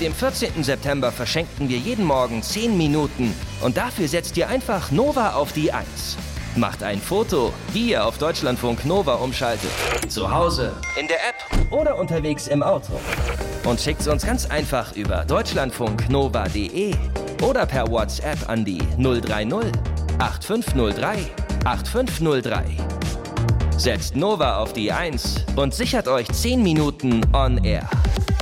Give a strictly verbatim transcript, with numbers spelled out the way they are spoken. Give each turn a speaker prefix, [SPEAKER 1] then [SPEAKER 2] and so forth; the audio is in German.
[SPEAKER 1] dem vierzehnten September verschenken wir jeden Morgen zehn Minuten und dafür setzt ihr einfach Nova auf die eins. Macht ein Foto, wie ihr auf Deutschlandfunk Nova umschaltet. Zu Hause, in der App oder unterwegs im Auto. Und schickt's uns ganz einfach über deutschlandfunknova punkt de oder per WhatsApp an die null drei null acht fünf null drei acht fünf null drei. Setzt Nova auf die eins und sichert euch zehn Minuten on air.